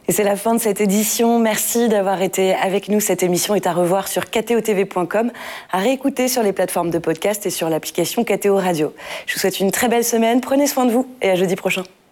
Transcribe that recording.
Et c'est la fin de cette édition. Merci d'avoir été avec nous. Cette émission est à revoir sur kto-tv.com, à réécouter sur les plateformes de podcast et sur l'application KTO Radio. Je vous souhaite une très belle semaine. Prenez soin de vous et à jeudi prochain.